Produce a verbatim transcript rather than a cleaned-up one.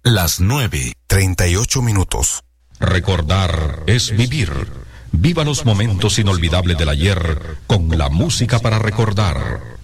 Las nueve, treinta y ocho minutos. Recordar es vivir. Viva los momentos inolvidables del ayer con la música para recordar.